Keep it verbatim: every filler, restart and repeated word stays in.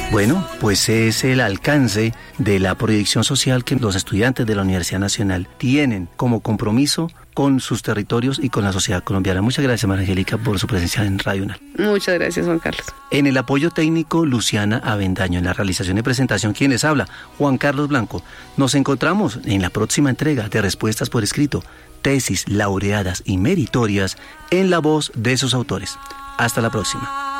Bueno, pues es el alcance de la proyección social que los estudiantes de la Universidad Nacional tienen como compromiso con sus territorios y con la sociedad colombiana. Muchas gracias, María Angélica, por su presencia en Radio UNAM. Muchas gracias, Juan Carlos. En el apoyo técnico, Luciana Avendaño. En la realización y presentación, ¿quién les habla? Juan Carlos Blanco. Nos encontramos en la próxima entrega de Respuestas por Escrito, tesis laureadas y meritorias en la voz de sus autores. Hasta la próxima.